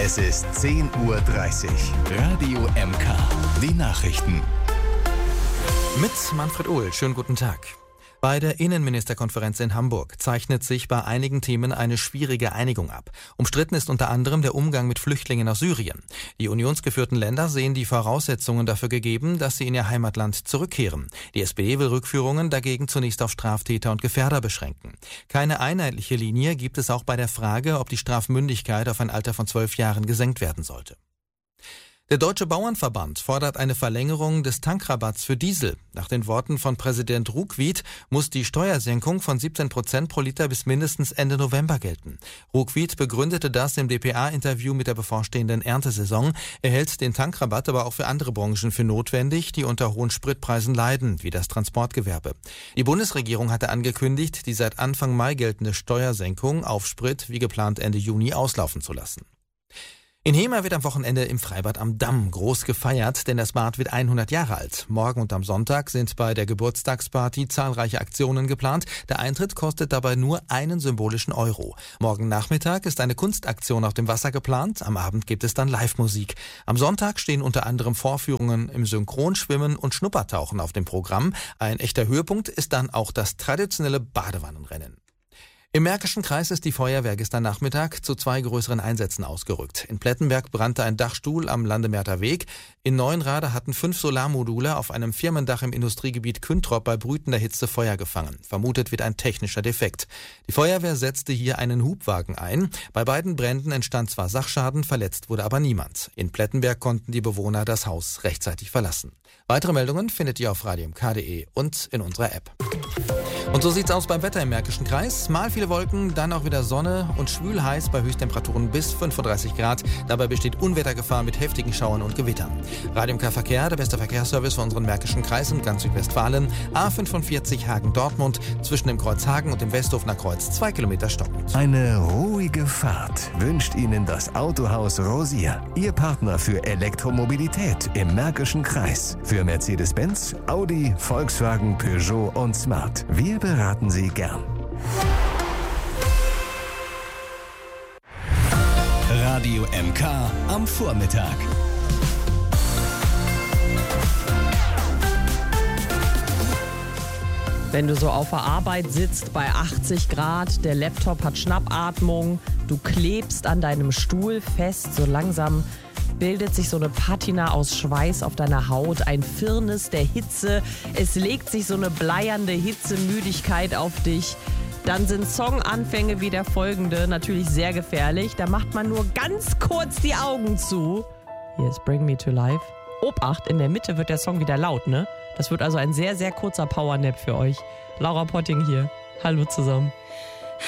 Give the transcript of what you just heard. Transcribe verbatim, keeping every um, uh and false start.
Es ist zehn Uhr dreißig. Radio M K. Die Nachrichten. Mit Manfred Ohl. Schönen guten Tag. Bei der Innenministerkonferenz in Hamburg zeichnet sich bei einigen Themen eine schwierige Einigung ab. Umstritten ist unter anderem der Umgang mit Flüchtlingen aus Syrien. Die unionsgeführten Länder sehen die Voraussetzungen dafür gegeben, dass sie in ihr Heimatland zurückkehren. Die S P D will Rückführungen dagegen zunächst auf Straftäter und Gefährder beschränken. Keine einheitliche Linie gibt es auch bei der Frage, ob die Strafmündigkeit auf ein Alter von zwölf Jahren gesenkt werden sollte. Der Deutsche Bauernverband fordert eine Verlängerung des Tankrabatts für Diesel. Nach den Worten von Präsident Ruckwied muss die Steuersenkung von siebzehn Prozent pro Liter bis mindestens Ende November gelten. Ruckwied begründete das im D P A-Interview mit der bevorstehenden Erntesaison. Er hält den Tankrabatt aber auch für andere Branchen für notwendig, die unter hohen Spritpreisen leiden, wie das Transportgewerbe. Die Bundesregierung hatte angekündigt, die seit Anfang Mai geltende Steuersenkung auf Sprit wie geplant Ende Juni auslaufen zu lassen. In Hemer wird am Wochenende im Freibad am Damm groß gefeiert, denn das Bad wird hundert Jahre alt. Morgen und am Sonntag sind bei der Geburtstagsparty zahlreiche Aktionen geplant. Der Eintritt kostet dabei nur einen symbolischen Euro. Morgen Nachmittag ist eine Kunstaktion auf dem Wasser geplant. Am Abend gibt es dann Live-Musik. Am Sonntag stehen unter anderem Vorführungen im Synchronschwimmen und Schnuppertauchen auf dem Programm. Ein echter Höhepunkt ist dann auch das traditionelle Badewannenrennen. Im Märkischen Kreis ist die Feuerwehr gestern Nachmittag zu zwei größeren Einsätzen ausgerückt. In Plettenberg brannte ein Dachstuhl am Landemerter Weg. In Neuenrade hatten fünf Solarmodule auf einem Firmendach im Industriegebiet Küntrop bei brütender Hitze Feuer gefangen. Vermutet wird ein technischer Defekt. Die Feuerwehr setzte hier einen Hubwagen ein. Bei beiden Bränden entstand zwar Sachschaden, verletzt wurde aber niemand. In Plettenberg konnten die Bewohner das Haus rechtzeitig verlassen. Weitere Meldungen findet ihr auf radio m k punkt d e und in unserer App. Und so sieht's aus beim Wetter im Märkischen Kreis. Mal viele Wolken, dann auch wieder Sonne und schwül heiß bei Höchsttemperaturen bis fünfunddreißig Grad. Dabei besteht Unwettergefahr mit heftigen Schauern und Gewittern. Radio M K Verkehr, der beste Verkehrsservice für unseren Märkischen Kreis und ganz Südwestfalen. A fünfundvierzig Hagen-Dortmund, zwischen dem Kreuz Hagen und dem Westhofener Kreuz, zwei Kilometer stockend. Eine ruhige Fahrt wünscht Ihnen das Autohaus Rosier. Ihr Partner für Elektromobilität im Märkischen Kreis. Für Mercedes-Benz, Audi, Volkswagen, Peugeot und Smart. Wir beraten Sie gern. Radio M K am Vormittag. Wenn du so auf der Arbeit sitzt bei achtzig Grad, der Laptop hat Schnappatmung, du klebst an deinem Stuhl fest, so langsam bildet sich so eine Patina aus Schweiß auf deiner Haut, ein Firnis der Hitze, es legt sich so eine bleiernde Hitzemüdigkeit auf dich. Dann sind Songanfänge wie der folgende natürlich sehr gefährlich. Da macht man nur ganz kurz die Augen zu. Hier ist Bring Me to Life. Obacht, in der Mitte wird der Song wieder laut, ne? Das wird also ein sehr, sehr kurzer Powernap für euch. Laura Potting hier. Hallo zusammen.